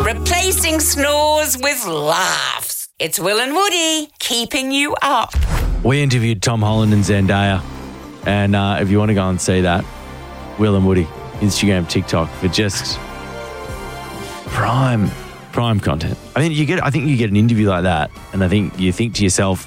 replacing snores with laughs. It's Will and Woody keeping you up. We interviewed Tom Holland and Zendaya. And if you want to go and see that, Will and Woody, Instagram, TikTok, for just prime content. I think you get an interview like that, and I think you think to yourself,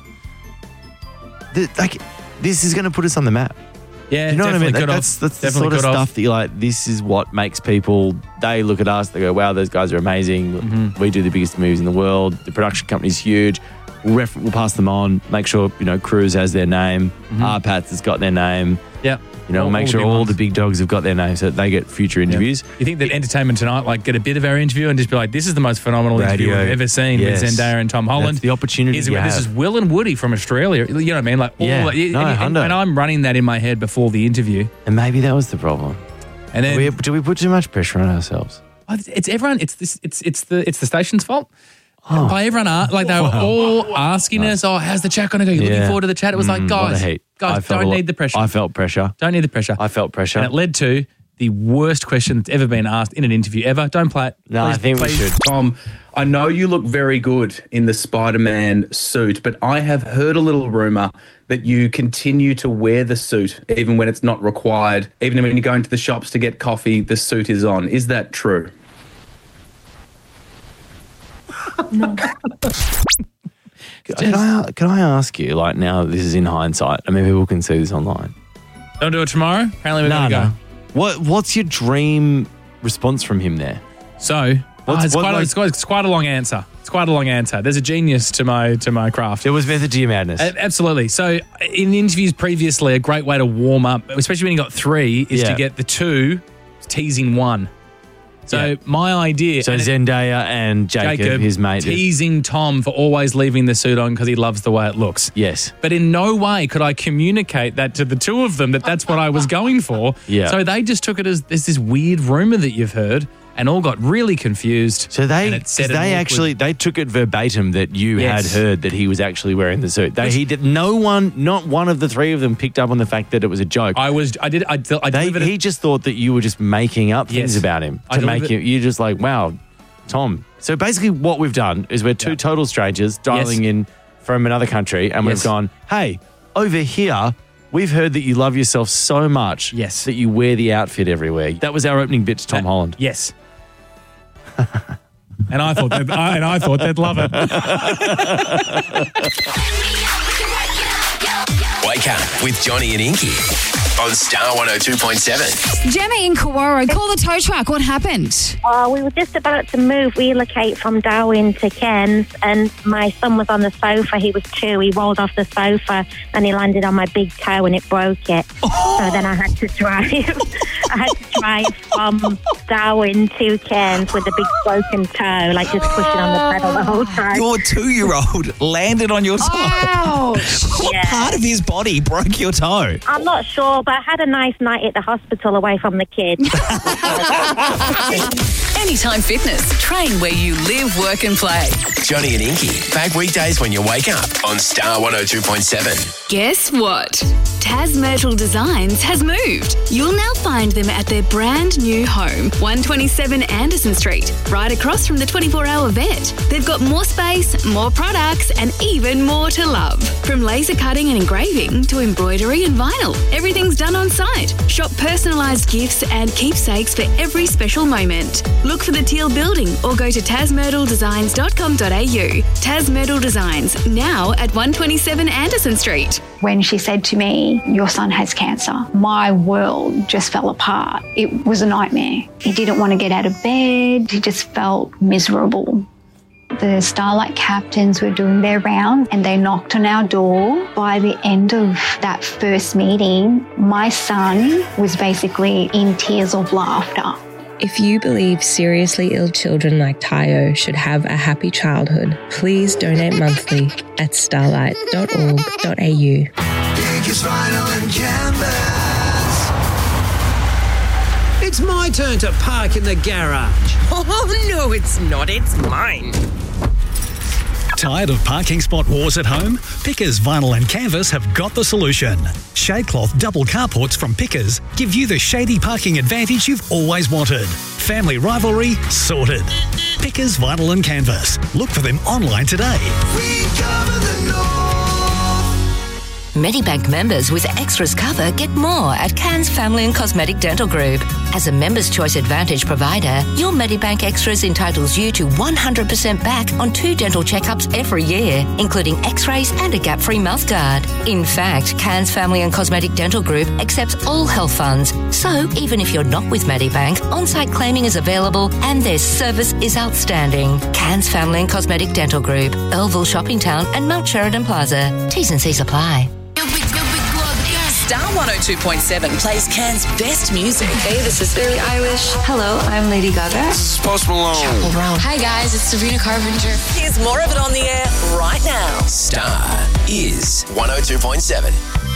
this is going to put us on the map. Yeah, you know what I mean? definitely That's the sort of stuff that you're like, this is what makes people, they look at us, they go, wow, those guys are amazing. Mm-hmm. We do the biggest movies in the world. The production company's huge. We'll pass them on, make sure, Cruise has their name. Arpats has got their name. Yep. Make sure all the big dogs have got their names so that they get future interviews. You think that Entertainment Tonight, get a bit of our interview and just be like, this is the most phenomenal interview I've ever seen with Zendaya and Tom Holland. That's the opportunity This is Will and Woody from Australia. You know what I mean? And I'm running that in my head before the interview. And maybe that was the problem. And then do we put too much pressure on ourselves? It's everyone. It's the station's fault. By everyone, they were all asking us, how's the chat going to go? You're looking forward to the chat. It was like, guys, don't need the pressure. I felt pressure. Don't need the pressure. I felt pressure. And it led to the worst question that's ever been asked in an interview ever. Don't play it. No, I think we should. Tom, I know you look very good in the Spider-Man suit, but I have heard a little rumour that you continue to wear the suit even when it's not required. Even when you go into the shops to get coffee, the suit is on. Is that true? No. Can I ask you, now this is in hindsight, I mean, people can see this online. Don't do it tomorrow? Apparently we're going to go. What's your dream response from him there? So, it's quite a long answer. It's quite a long answer. There's a genius to my craft. There was method to your madness. Absolutely. So, in interviews previously, a great way to warm up, especially when you got three, is to get the two teasing one. So my idea... So Zendaya and Jacob, his mate... teasing Tom for always leaving the suit on because he loves the way it looks. Yes. But in no way could I communicate that to the two of them, that's what I was going for. Yeah. So they just took it as there's this weird rumour that you've heard and all got really confused. So they took it verbatim that you had heard that he was actually wearing the suit. Not one of the three of them picked up on the fact that it was a joke. He just thought that you were just making up things about him to make him. You're just like, wow, Tom. So basically, what we've done is we're two total strangers dialing in from another country, and we've gone, hey, over here. We've heard that you love yourself so much that you wear the outfit everywhere. That was our opening bit to Tom Holland. Yes. And I thought they'd love it. Wake up with Johnny and Inky on Star 102.7. Gemma in Kawara, call the tow truck. What happened? We were just about to relocate from Darwin to Cairns, and my son was on the sofa. He was 2. He rolled off the sofa and he landed on my big toe and it broke it. So then I had to drive. From Darwin to Cairns with a big broken toe, just pushing on the pedal the whole time. Your 2-year-old landed on your toe. Ouch. What part of his body broke your toe? I'm not sure, but I had a nice night at the hospital away from the kids. Anytime Fitness. Train where you live, work and play. Johnny and Inky, back weekdays when you wake up on Star 102.7. Guess what? Tas Myrtle Designs has moved. You'll now find them at their brand new home, 127 Anderson Street, right across from the 24-hour vet. They've got more space, more products, and even more to love. From laser cutting and engraving to embroidery and vinyl, everything's done on site. Shop personalised gifts and keepsakes for every special moment. Look for the teal building or go to tasmyrtledesigns.com.au. Tas Myrtle Designs, now at 127 Anderson Street. When she said to me, your son has cancer, my world just fell apart. It was a nightmare. He didn't want to get out of bed. He just felt miserable. The Starlight captains were doing their round and they knocked on our door. By the end of that first meeting, my son was basically in tears of laughter. If you believe seriously ill children like Tayo should have a happy childhood, please donate monthly at starlight.org.au. It's my turn to park in the garage. Oh, no, it's not. It's mine. Tired of parking spot wars at home? Pickers Vinyl and Canvas have got the solution. Shadecloth double carports from Pickers give you the shady parking advantage you've always wanted. Family rivalry sorted. Pickers Vinyl and Canvas. Look for them online today. We cover the North. Medibank members with extras cover get more at Cairns Family and Cosmetic Dental Group. As a Members' Choice Advantage provider, your Medibank Extras entitles you to 100% back on 2 dental checkups every year, including x-rays and a gap-free mouthguard. In fact, Cairns Family and Cosmetic Dental Group accepts all health funds, so even if you're not with Medibank, on-site claiming is available and their service is outstanding. Cairns Family and Cosmetic Dental Group, Earlville Shopping Town and Mount Sheridan Plaza. T's and C's apply. Star 102.7 plays Cairns' best music. Hey, this is Billie Eilish. Hello, I'm Lady Gaga. This is Post Malone. Chappell Roan. Hi guys, it's Sabrina Carpenter. Here's more of it on the air right now. Star is 102.7.